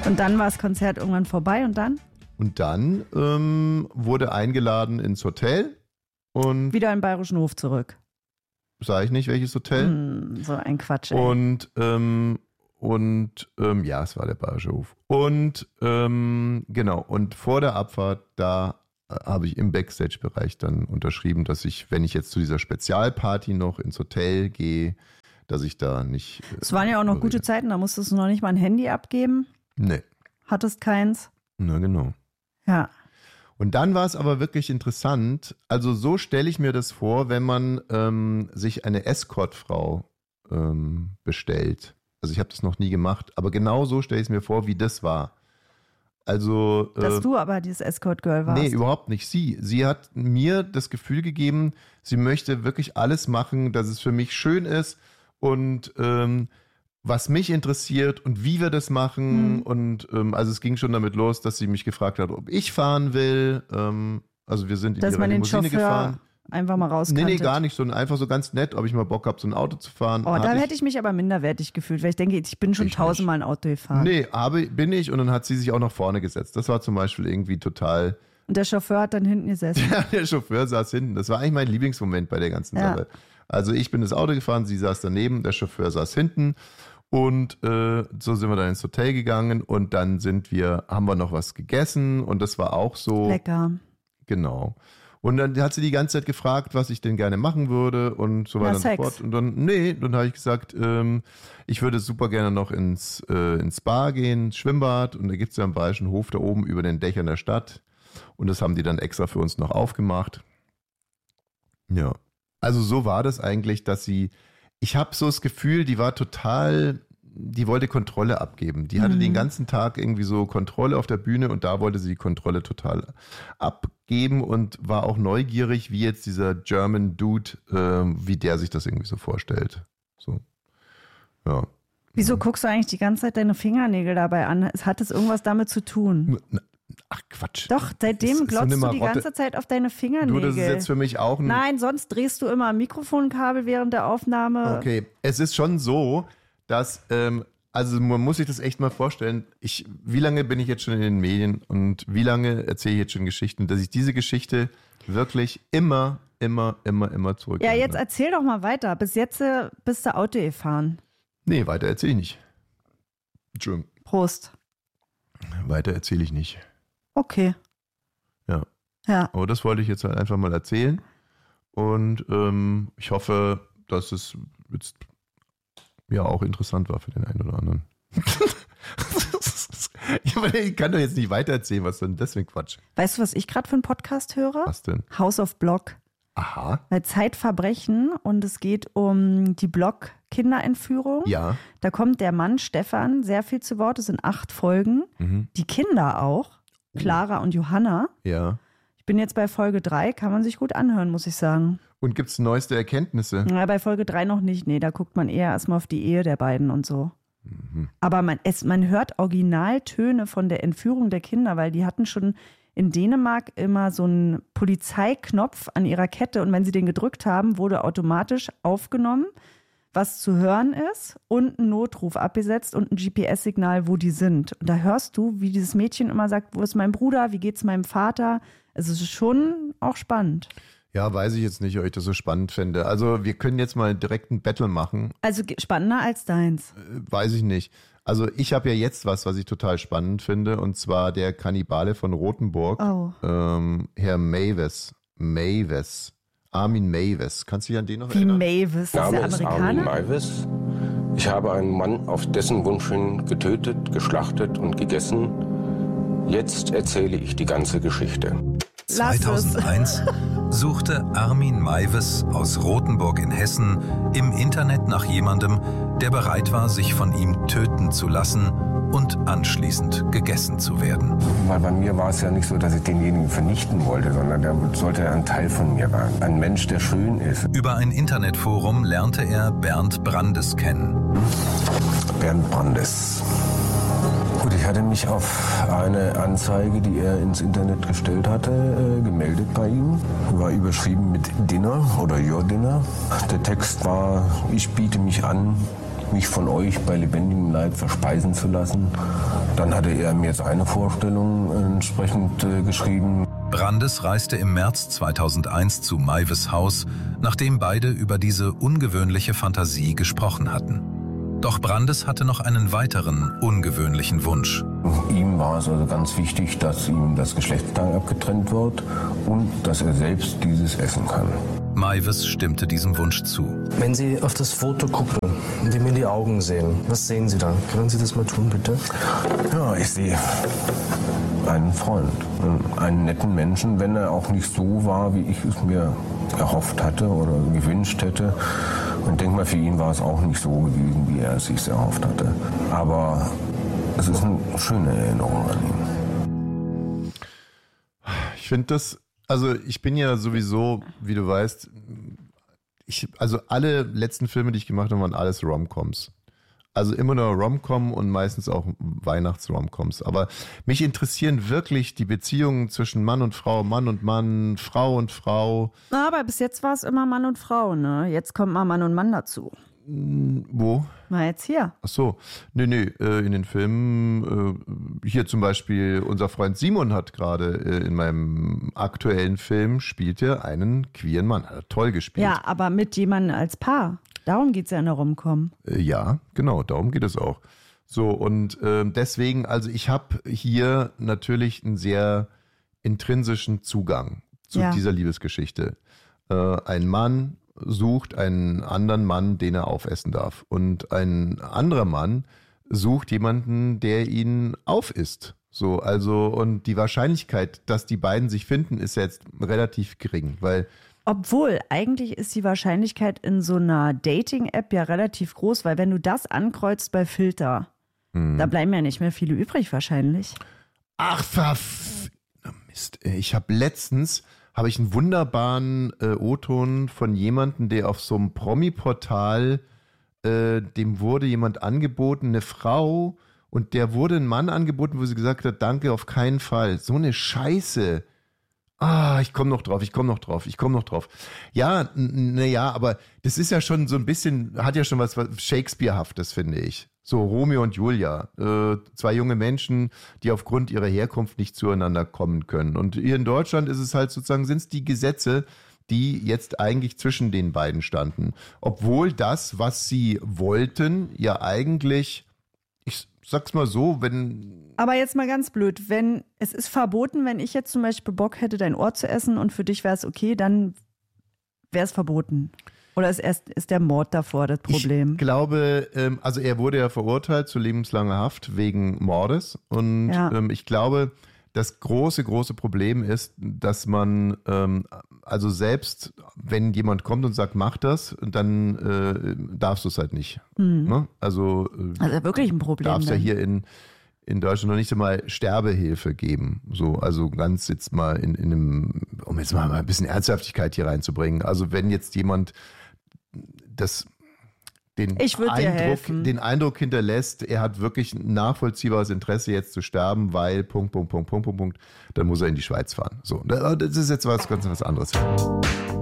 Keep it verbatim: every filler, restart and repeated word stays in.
Und dann war das Konzert irgendwann vorbei und dann? Und dann ähm, wurde eingeladen ins Hotel und wieder in Bayerischen Hof zurück. Sag ich nicht, welches Hotel. Mm, so ein Quatsch, ey. Und, ähm, und ähm, ja, es war der Bayerische Hof. Und ähm, genau, und vor der Abfahrt, da äh, habe ich im Backstage-Bereich dann unterschrieben, dass ich, wenn ich jetzt zu dieser Spezialparty noch ins Hotel gehe, dass ich da nicht... Äh, es waren ja auch noch gute Zeiten, da musstest du noch nicht mal ein Handy abgeben. Nee. Hattest keins. Na genau. Ja. Und dann war es aber wirklich interessant. Also so stelle ich mir das vor, wenn man ähm, sich eine Escortfrau ähm, bestellt. Also ich habe das noch nie gemacht, aber genau so stelle ich es mir vor, wie das war. Also äh, dass du aber dieses Escort-Girl warst. Nee, überhaupt nicht. Sie. Sie hat mir das Gefühl gegeben, sie möchte wirklich alles machen, dass es für mich schön ist und ähm, was mich interessiert und wie wir das machen. Mhm. Und ähm, also es ging schon damit los, dass sie mich gefragt hat, ob ich fahren will. Ähm, also wir sind in dass ihrer man den Limousine Chauffeur gefahren. Einfach mal raus. Nee, nee, gar nicht. So einfach so ganz nett, ob ich mal Bock habe, so ein Auto zu fahren. Oh, da hätte ich mich aber minderwertig gefühlt, weil ich denke, ich bin schon tausendmal ein Auto gefahren. Nee, aber bin ich. Und dann hat sie sich auch nach vorne gesetzt. Das war zum Beispiel irgendwie total... Und der Chauffeur hat dann hinten gesessen. Ja, der Chauffeur saß hinten. Das war eigentlich mein Lieblingsmoment bei der ganzen Ja. Sache. Also ich bin das Auto gefahren, sie saß daneben, der Chauffeur saß hinten. Und äh, so sind wir dann ins Hotel gegangen und dann sind wir, haben wir noch was gegessen und das war auch so. Lecker. Genau. Und dann hat sie die ganze Zeit gefragt, was ich denn gerne machen würde und so weiter und so fort. Und dann, nee, dann habe ich gesagt, ähm, ich würde super gerne noch ins, äh, ins Spa gehen, ins Schwimmbad. Und da gibt es ja einen Bayerischen Hof da oben über den Dächern der Stadt. Und das haben die dann extra für uns noch aufgemacht. Ja. Also so war das eigentlich, dass sie, ich habe so das Gefühl, die war total, die wollte Kontrolle abgeben. Die hatte mhm. den ganzen Tag irgendwie so Kontrolle auf der Bühne und da wollte sie die Kontrolle total abgeben und war auch neugierig, wie jetzt dieser German Dude, äh, wie der sich das irgendwie so vorstellt. So, ja. Wieso guckst du eigentlich die ganze Zeit deine Fingernägel dabei an? Hat das irgendwas damit zu tun? Ach Quatsch. Doch, seitdem glotzt so du die ganze Zeit auf deine Fingernägel. Du, das ist jetzt für mich auch ein... Nein, sonst drehst du immer am Mikrofonkabel während der Aufnahme. Okay, es ist schon so, dass, ähm, also man muss sich das echt mal vorstellen, ich, wie lange bin ich jetzt schon in den Medien und wie lange erzähle ich jetzt schon Geschichten, dass ich diese Geschichte wirklich immer, immer, immer, immer zurück. Ja, jetzt erzähl doch mal weiter. Bis jetzt äh, bist du Auto gefahren. Nee, weiter erzähle ich nicht. Entschuldigung. Prost. Weiter erzähle ich nicht. Okay. Ja. Ja. Aber das wollte ich jetzt halt einfach mal erzählen. Und ähm, ich hoffe, dass es jetzt ja auch interessant war für den einen oder anderen. Ich kann doch jetzt nicht weitererzählen, was denn das für ein Quatsch. Weißt du, was ich gerade für einen Podcast höre? Was denn? House of Block. Aha. Bei Zeitverbrechen und es geht um die Block-Kinderentführung. Ja. Da kommt der Mann Stefan sehr viel zu Wort. Es sind acht Folgen. Mhm. Die Kinder auch. Clara und Johanna. Ja. Ich bin jetzt bei Folge drei, kann man sich gut anhören, muss ich sagen. Und gibt es neueste Erkenntnisse? Na, bei Folge drei noch nicht. Nee, da guckt man eher erstmal auf die Ehe der beiden und so. Mhm. Aber man, es, man hört Originaltöne von der Entführung der Kinder, weil die hatten schon in Dänemark immer so einen Polizeiknopf an ihrer Kette und wenn sie den gedrückt haben, wurde automatisch aufgenommen, was zu hören ist und ein Notruf abgesetzt und ein G P S-Signal, wo die sind. Und da hörst du, wie dieses Mädchen immer sagt, wo ist mein Bruder, wie geht's meinem Vater? Es ist schon auch spannend. Ja, weiß ich jetzt nicht, ob ich das so spannend finde. Also wir können jetzt mal direkt ein Battle machen. Also spannender als deins. Weiß ich nicht. Also ich habe ja jetzt was, was ich total spannend finde, und zwar der Kannibale von Rothenburg, oh. ähm, Herr Mavis. Mavis. Armin Mavis. Kannst du dich an den noch Wie erinnern? Mavis? Name Ist der ist Amerikaner? Armin Mavis. Ich habe einen Mann auf dessen Wunsch hin getötet, geschlachtet und gegessen. Jetzt erzähle ich die ganze Geschichte. zweitausendeins suchte Armin Mavis aus Rothenburg in Hessen im Internet nach jemandem, der bereit war, sich von ihm töten zu lassen und anschließend gegessen zu werden. Weil bei mir war es ja nicht so, dass ich denjenigen vernichten wollte, sondern der sollte ein Teil von mir werden. Ein Mensch, der schön ist. Über ein Internetforum lernte er Bernd Brandes kennen. Bernd Brandes. Gut, ich hatte mich auf eine Anzeige, die er ins Internet gestellt hatte, äh, gemeldet bei ihm. War überschrieben mit Dinner oder Your Dinner. Der Text war, ich biete mich an, mich von euch bei lebendigem Leib verspeisen zu lassen. Dann hatte er mir seine Vorstellung entsprechend äh, geschrieben. Brandes reiste im März zweitausendeins zu Maives Haus, nachdem beide über diese ungewöhnliche Fantasie gesprochen hatten. Doch Brandes hatte noch einen weiteren ungewöhnlichen Wunsch. Ihm war es also ganz wichtig, dass ihm das Geschlechtsteil abgetrennt wird und dass er selbst dieses essen kann. Maives stimmte diesem Wunsch zu. Wenn Sie auf das Foto gucken und ihm in die Augen sehen, was sehen Sie dann? Können Sie das mal tun, bitte? Ja, ich sehe einen Freund, einen netten Menschen, wenn er auch nicht so war, wie ich es mir erhofft hatte oder gewünscht hätte. Und denke mal, für ihn war es auch nicht so gewesen, wie er es sich erhofft hatte. Aber es ist eine schöne Erinnerung an ihn. Ich finde das, also ich bin ja sowieso, wie du weißt, ich, also alle letzten Filme, die ich gemacht habe, waren alles Rom-Coms. Also immer nur Rom-Com und meistens auch Weihnachts-Rom-Coms. Aber mich interessieren wirklich die Beziehungen zwischen Mann und Frau, Mann und Mann, Frau und Frau. Aber bis jetzt war es immer Mann und Frau, ne? Jetzt kommt mal Mann und Mann dazu. Wo? Na, jetzt hier. Ach so. Nee, nee, in den Filmen, hier zum Beispiel, unser Freund Simon hat gerade in meinem aktuellen Film, spielt er einen queeren Mann. Hat er toll gespielt. Ja, aber mit jemandem als Paar. Darum geht es ja in der Rom-Com. Ja, genau, darum geht es auch. So, und äh, deswegen, also ich habe hier natürlich einen sehr intrinsischen Zugang zu ja. dieser Liebesgeschichte. Äh, ein Mann sucht einen anderen Mann, den er aufessen darf. Und ein anderer Mann sucht jemanden, der ihn aufisst. So, also, und die Wahrscheinlichkeit, dass die beiden sich finden, ist jetzt relativ gering, weil Obwohl, eigentlich ist die Wahrscheinlichkeit in so einer Dating-App ja relativ groß, weil wenn du das ankreuzt bei Filter, hm. da bleiben ja nicht mehr viele übrig wahrscheinlich. Ach, verf... Mist. Ich habe letztens, habe ich einen wunderbaren äh, O-Ton von jemandem, der auf so einem Promi-Portal, äh, dem wurde jemand angeboten, eine Frau, und der wurde ein Mann angeboten, wo sie gesagt hat, danke, auf keinen Fall. So eine Scheiße. Ah, ich komme noch drauf, ich komme noch drauf, ich komme noch drauf. Ja, naja, aber das ist ja schon so ein bisschen, hat ja schon was, was Shakespeare-haftes, finde ich. So Romeo und Julia, äh, zwei junge Menschen, die aufgrund ihrer Herkunft nicht zueinander kommen können. Und hier in Deutschland ist es halt sozusagen, sind es die Gesetze, die jetzt eigentlich zwischen den beiden standen. Obwohl das, was sie wollten, ja eigentlich, ich sag's mal so, wenn... Aber jetzt mal ganz blöd, wenn es ist verboten, wenn ich jetzt zum Beispiel Bock hätte, dein Ohr zu essen und für dich wäre es okay, dann wäre es verboten. Oder ist, erst, ist der Mord davor das Problem? Ich glaube, ähm, also er wurde ja verurteilt zu lebenslanger Haft wegen Mordes. Und ja. ähm, ich glaube, das große, große Problem ist, dass man, ähm, also selbst wenn jemand kommt und sagt, mach das, dann äh, darfst du es halt nicht. Mhm. Ne? Also, äh, also wirklich ein Problem. Darfst ja hier in, in Deutschland noch nicht einmal Sterbehilfe geben. So, also ganz jetzt mal in, in einem, um jetzt mal ein bisschen Ernsthaftigkeit hier reinzubringen. Also wenn jetzt jemand das den Eindruck, den Eindruck hinterlässt, er hat wirklich ein nachvollziehbares Interesse jetzt zu sterben, weil Punkt, Punkt, Punkt, Punkt, Punkt, Punkt, dann muss er in die Schweiz fahren. So, das ist jetzt was ganz was anderes.